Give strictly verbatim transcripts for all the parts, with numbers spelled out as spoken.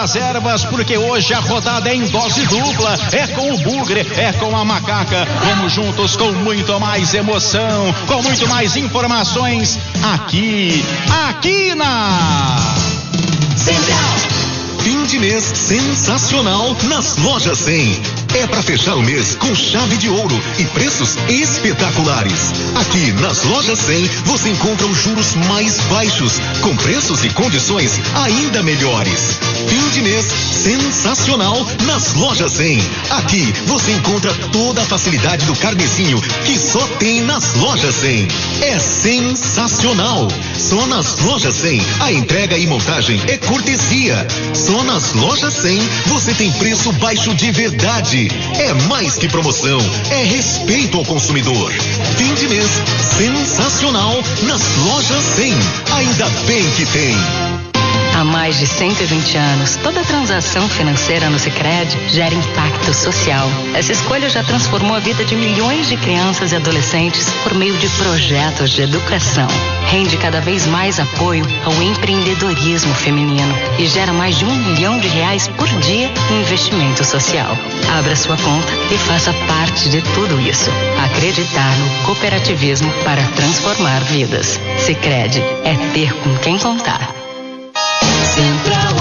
As ervas, porque hoje a rodada é em dose dupla, é com o Bugre, é com a Macaca. Vamos juntos com muito mais emoção, com muito mais informações aqui, aqui na Central. Fim de mês sensacional nas Lojas cem. É para fechar o mês com chave de ouro e preços espetaculares. Aqui nas Lojas cem você encontra os juros mais baixos, com preços e condições ainda melhores. Fim de mês sensacional nas Lojas cem. Aqui você encontra toda a facilidade do carnezinho que só tem nas Lojas cem. É sensacional. Só nas Lojas cem a entrega e montagem é cortesia. Só nas Lojas cem você tem preço baixo de verdade. É mais que promoção, é respeito ao consumidor. Fim de mês sensacional nas Lojas cem. Ainda bem que tem. Há mais de cento e vinte anos, toda transação financeira no Sicredi gera impacto social. Essa escolha já transformou a vida de milhões de crianças e adolescentes por meio de projetos de educação. Rende cada vez mais apoio ao empreendedorismo feminino e gera mais de um milhão de reais por dia em investimento social. Abra sua conta e faça parte de tudo isso. Acreditar no cooperativismo para transformar vidas. Sicredi é ter com quem contar. Central.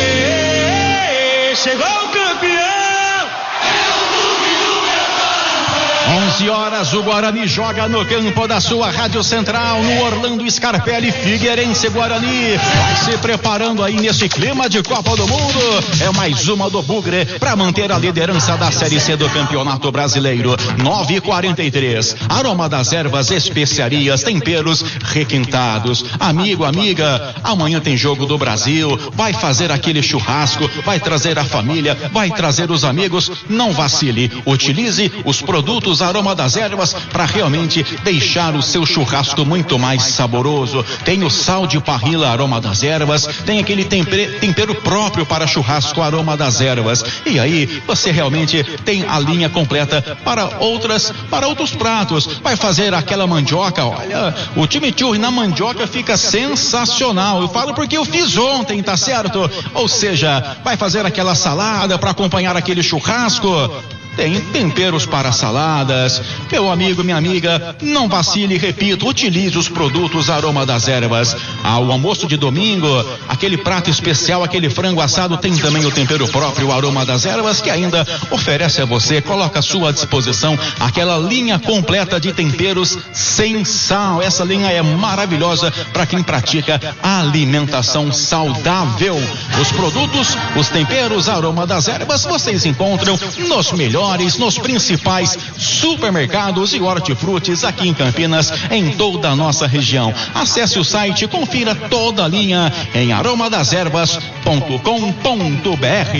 Ei, chegou o campeão! É o clube do meu coração. onze horas, o Guarani joga no campo da sua Rádio Central, no Orlando Scarpelli. Figueirense Guarani vai se preparando aí nesse clima de Copa do Mundo. É mais uma do Bugre para manter a liderança da Série C do Campeonato Brasileiro. nove e quarenta e três. Aroma das ervas, especiarias, temperos requintados. Amigo, amiga, amanhã tem jogo do Brasil. Vai fazer aquele churrasco, vai trazer a família, vai trazer os amigos. Não vacile. Utilize os produtos Aroma das ervas para realmente deixar o seu churrasco muito mais saboroso. Tem o sal de parrilla Aroma das ervas, tem aquele tempero, tempero próprio para churrasco Aroma das ervas. E aí você realmente tem a linha completa para outras, para outros pratos. Vai fazer aquela mandioca, olha, o chimichurri na mandioca fica sensacional. Eu falo porque eu fiz ontem, tá certo? Ou seja, vai fazer aquela salada para acompanhar aquele churrasco. Tem temperos para saladas. Meu amigo, minha amiga, não vacile, repito, utilize os produtos Aroma das ervas. Ao almoço de domingo, aquele prato especial, aquele frango assado, tem também o tempero próprio Aroma das ervas, que ainda oferece a você, coloca à sua disposição aquela linha completa de temperos sem sal. Essa linha é maravilhosa para quem pratica alimentação saudável. Os produtos, os temperos Aroma das ervas, vocês encontram nos melhores nos principais supermercados e hortifrutis aqui em Campinas, em toda a nossa região. Acesse o site, confira toda a linha em aroma das ervas ponto com ponto b r.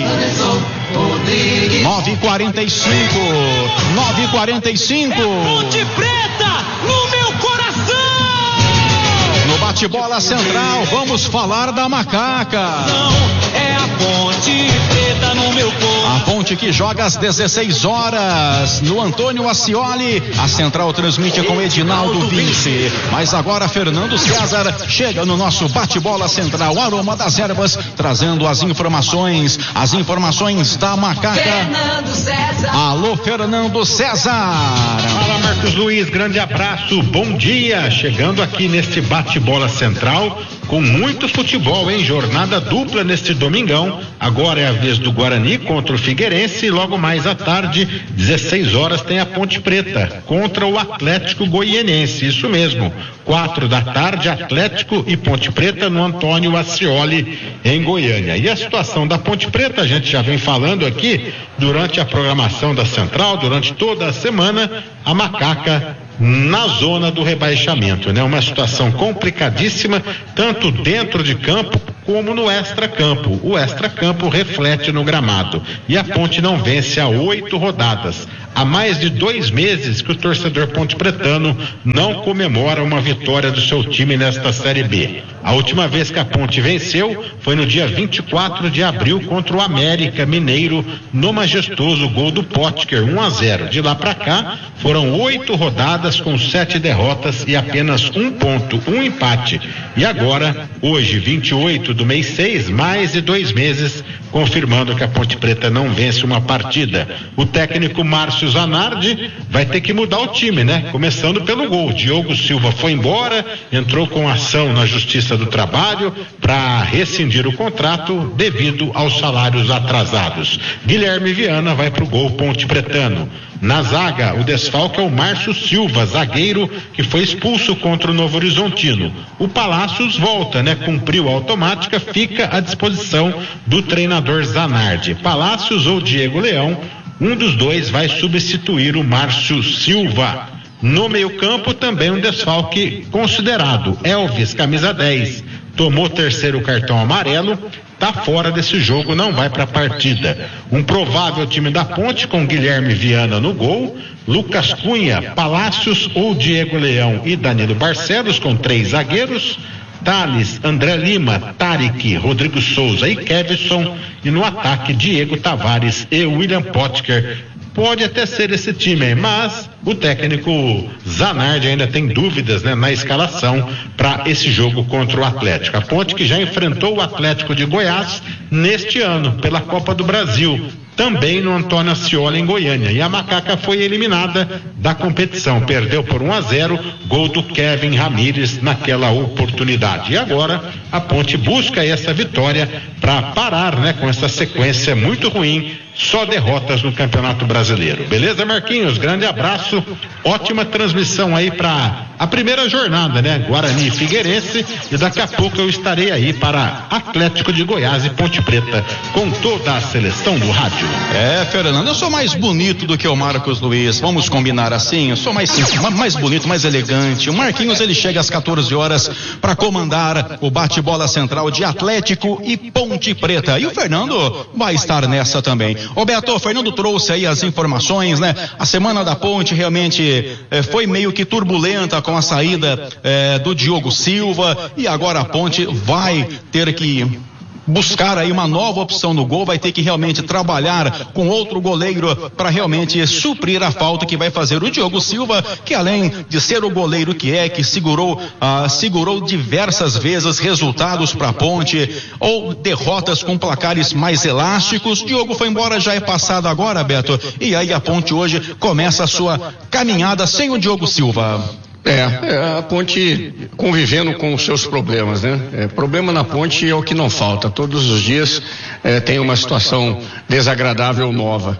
nove e quarenta e cinco. nove e quarenta e cinco. Ponte Preta no meu coração. No bate-bola central, vamos falar da Macaca. Não é a Ponte Preta no meu coração. A Ponte que joga às dezesseis horas no Antônio Ascioli. A Central transmite com Edinaldo Vinci. Mas agora Fernando César chega no nosso bate-bola central, Aroma das Ervas, trazendo as informações, as informações da Macaca. Fernando César. Alô, Fernando César. Fala, Marcos Luiz, grande abraço, bom dia. Chegando aqui neste bate-bola central com muito futebol, hein? Jornada dupla neste domingão. Agora é a vez do Guarani contra o Figueirense e logo mais à tarde, dezesseis horas, tem a Ponte Preta contra o Atlético Goianiense. Isso mesmo, quatro da tarde, Atlético e Ponte Preta no Antônio Ascioli, em Goiânia. E a situação da Ponte Preta, a gente já vem falando aqui durante a programação da Central, durante toda a semana, a Macaca na zona do rebaixamento, né? Uma situação complicadíssima, tanto dentro de campo como no extracampo. O extracampo reflete no gramado. E a Ponte não vence há oito rodadas. Há mais de dois meses que o torcedor pontepretano não comemora uma vitória do seu time nesta Série B. A última vez que a Ponte venceu foi no dia vinte e quatro de abril contra o América Mineiro, no majestoso gol do Potker, um a zero. De lá para cá, foram oito rodadas com sete derrotas e apenas um ponto, um empate. E agora, hoje, vinte e oito do mês seis, mais de dois meses, confirmando que a Ponte Preta não vence uma partida. O técnico Márcio Zanardi vai ter que mudar o time, né? Começando pelo gol. Diogo Silva foi embora, entrou com ação na Justiça do Trabalho para rescindir o contrato devido aos salários atrasados. Guilherme Viana vai pro gol pontepretano. Na zaga, o desfalque é o Márcio Silva, zagueiro que foi expulso contra o Novo Horizontino. O Palácios volta, né? Cumpriu a automática, fica à disposição do treinador Zanardi. Palácios ou Diego Leão, um dos dois vai substituir o Márcio Silva. No meio-campo, também um desfalque considerado. Elvis, camisa dez, tomou terceiro cartão amarelo, está fora desse jogo, não vai para a partida. Um provável time da Ponte com Guilherme Viana no gol, Lucas Cunha, Palácios ou Diego Leão e Danilo Barcelos com três zagueiros, Thales, André Lima, Tarek, Rodrigo Souza e Kevson, e no ataque Diego Tavares e William Potker. Pode até ser esse time, mas o técnico Zanardi ainda tem dúvidas, né, na escalação para esse jogo contra o Atlético. A Ponte que já enfrentou o Atlético de Goiás neste ano pela Copa do Brasil, também no Antônio Ascioli em Goiânia, e a Macaca foi eliminada da competição, perdeu por um a zero, gol do Kevin Ramírez naquela oportunidade. E agora a Ponte busca essa vitória para parar, né, com essa sequência muito ruim, só derrotas no Campeonato Brasileiro. Beleza, Marquinhos? Grande abraço, ótima transmissão aí para a primeira jornada, né? Guarani e Figueirense, e daqui a pouco eu estarei aí para Atlético de Goiás e Ponte Preta com toda a seleção do rádio. É, Fernando, eu sou mais bonito do que o Marcos Luiz, vamos combinar assim, eu sou mais simples, mais bonito, mais elegante. O Marquinhos, ele chega às quatorze horas para comandar o bate-bola central de Atlético e Ponte Preta, e o Fernando vai estar nessa também. Ô Beto, o Fernando trouxe aí as informações, né? A semana da Ponte realmente eh, foi meio que turbulenta com a saída eh, do Diogo Silva, e agora a Ponte vai ter que buscar aí uma nova opção no gol, vai ter que realmente trabalhar com outro goleiro para realmente suprir a falta que vai fazer o Diogo Silva, que além de ser o goleiro que é, que segurou, ah, segurou diversas vezes resultados para a Ponte ou derrotas com placares mais elásticos. Diogo foi embora, já é passado agora, Beto, e aí a Ponte hoje começa a sua caminhada sem o Diogo Silva. É, é, a Ponte convivendo com os seus problemas, né? É, problema na Ponte é o que não falta. Todos os dias é, tem uma situação desagradável nova.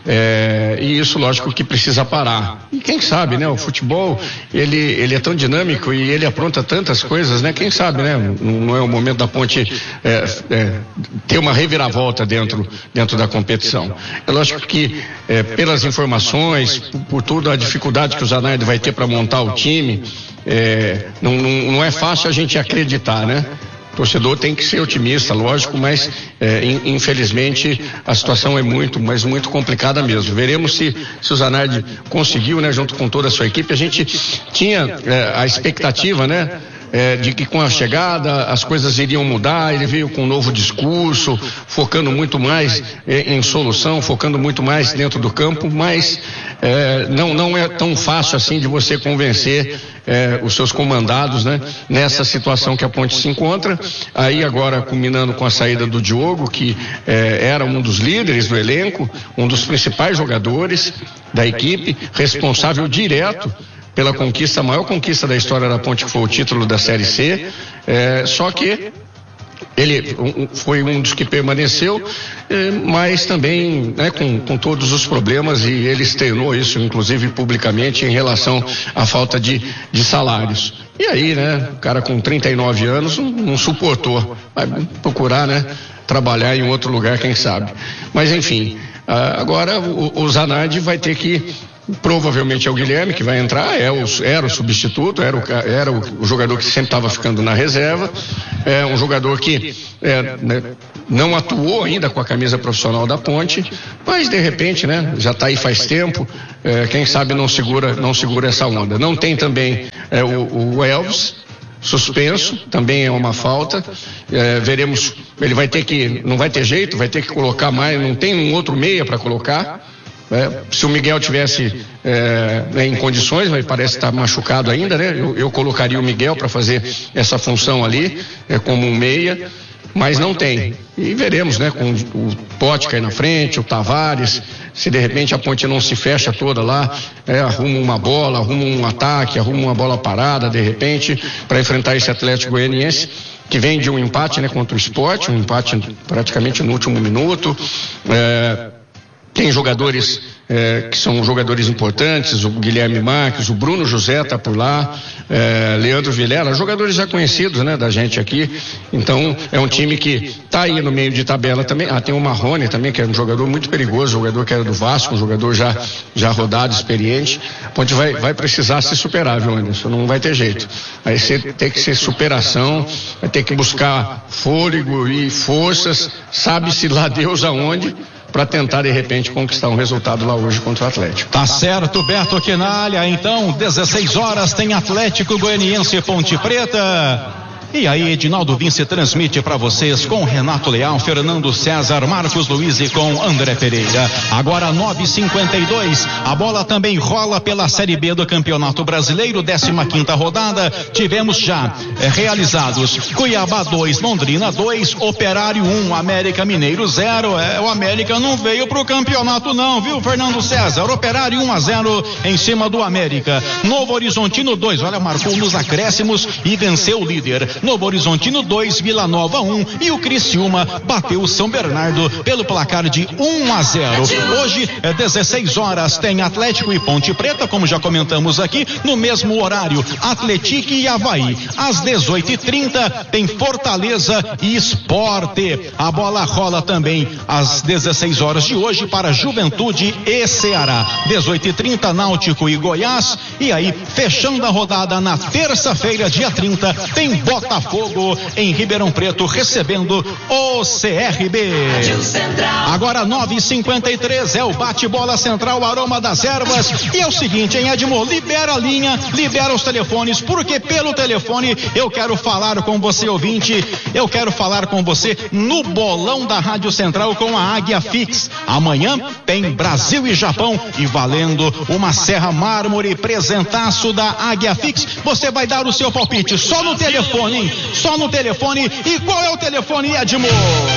É, e isso, lógico, que precisa parar. E quem sabe, né? O futebol, ele, ele é tão dinâmico e ele apronta tantas coisas, né? Quem sabe, né? Não é o momento da Ponte é, é, ter uma reviravolta dentro, dentro da competição. É lógico que, é, pelas informações, por, por toda a dificuldade que o Zanardi vai ter para montar o time, Time, é, não, não, não é fácil a gente acreditar, né? O torcedor tem que ser otimista, lógico, mas é, in, infelizmente a situação é muito, mas muito complicada mesmo. Veremos se, se o Zanardi conseguiu, né, junto com toda a sua equipe. A gente tinha é, a expectativa, né? É, de que com a chegada as coisas iriam mudar. Ele veio com um novo discurso, focando muito mais é, em solução, focando muito mais dentro do campo, mas é, não, não é tão fácil assim de você convencer é, os seus comandados, né, nessa situação que a Ponte se encontra. Aí agora culminando com a saída do Diogo, que é, era um dos líderes do elenco, um dos principais jogadores da equipe, responsável direto pela conquista, a maior conquista da história da Ponte, que foi o título da Série C, é, só que ele um, foi um dos que permaneceu, é, mas também, né, com, com todos os problemas, e ele externou isso, inclusive publicamente, em relação à falta de, de salários. E aí, né, o cara com trinta e nove anos não, não suportou, vai procurar, né, trabalhar em outro lugar, quem sabe. Mas enfim, agora o, o Zanardi vai ter que Provavelmente é o Guilherme que vai entrar, é o, era o substituto, era o, era o, o jogador que sempre estava ficando na reserva, é um jogador que é, né, não atuou ainda com a camisa profissional da Ponte, mas de repente, né, já está aí faz tempo, é, quem sabe não segura, não segura essa onda. Não tem também é, o, o Elvis, suspenso, também é uma falta, é, veremos, ele vai ter que, não vai ter jeito, vai ter que colocar mais, não tem um outro meia para colocar. É, se o Miguel tivesse é, em condições, mas parece estar machucado ainda, né? Eu, eu colocaria o Miguel para fazer essa função ali, é, como um meia, mas não tem. E veremos, né? Com o Potker aí na frente, o Tavares, se de repente a Ponte não se fecha toda lá, é, arruma uma bola, arruma um ataque, arruma uma bola parada, de repente, para enfrentar esse Atlético Goianiense, que vem de um empate, né? Contra o Sport, um empate praticamente no último minuto. É, Tem jogadores é, que são jogadores importantes, o Guilherme Marques, o Bruno José está por lá, é, Leandro Vilela, jogadores já conhecidos, né, da gente aqui. Então é um time que está aí no meio de tabela também. Ah, tem o Marrone também, que é um jogador muito perigoso, jogador que era do Vasco, um jogador já, já rodado, experiente. A Ponte vai, vai precisar se superar, viu, Anderson? Não vai ter jeito. Aí você tem que ser superação, vai ter que buscar fôlego e forças, sabe-se lá Deus aonde, para tentar de repente conquistar um resultado lá hoje contra o Atlético. Tá certo, Beto Quinalha. Então, dezesseis horas tem Atlético Goianiense e Ponte Preta. E aí, Edinaldo Vince transmite para vocês com Renato Leal, Fernando César, Marcos Luiz e com André Pereira. Agora nove e cinquenta e dois, a bola também rola pela Série B do Campeonato Brasileiro, décima quinta rodada. Tivemos já é, realizados Cuiabá dois, Londrina dois, Operário um, América Mineiro zero. É, o América não veio pro campeonato não, viu, Fernando César? Operário um a zero em cima do América. Novo Horizontino dois, olha, marcou nos acréscimos e venceu o líder. Novo Horizontino dois, Vila Nova um, e o Criciúma bateu o São Bernardo pelo placar de um a zero. Hoje, é dezesseis horas, tem Atlético e Ponte Preta, como já comentamos aqui, no mesmo horário, Atlético e Avaí. Às dezoito e trinta, tem Fortaleza e Sport. A bola rola também às dezesseis horas de hoje para Juventude e Ceará. dezoito e trinta, Náutico e Goiás. E aí, fechando a rodada na terça-feira, dia trinta, tem Botafogo em Ribeirão Preto recebendo o C R B. Agora nove e cinquenta e três, é o bate-bola central, Aroma das Ervas. E é o seguinte, hein, Edmond, libera a linha, libera os telefones, porque pelo telefone eu quero falar com você, ouvinte, eu quero falar com você no bolão da Rádio Central com a Águia Fix. Amanhã tem Brasil e Japão e valendo uma Serra Mármore, presentaço da Águia Fix. Você vai dar o seu palpite só no telefone, hein? Só no telefone. E qual é o telefone, Edmond?